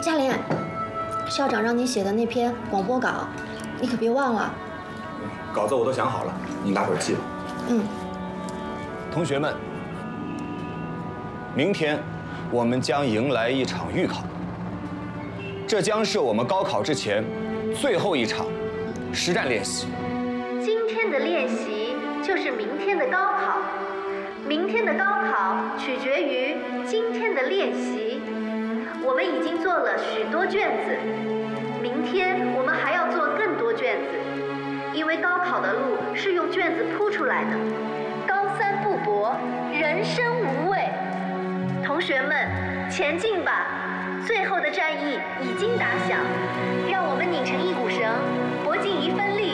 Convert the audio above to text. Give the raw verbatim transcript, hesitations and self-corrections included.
嘉玲，校长让你写的那篇广播稿，你可别忘了。 稿子我都想好了，你拿会儿记吧。 嗯。 同学们，明天我们将迎来一场预考，这将是我们高考之前最后一场实战练习。 今天的练习就是明天的高考，明天的高考取决于今天的练习。我们已经做了许多卷子，明天我们还要做更多卷子，因为高考的路是用卷子铺出来的。高三不搏，人生无畏。同学们，前进吧！最后的战役已经打响，让我们拧成一股绳，搏尽一份力。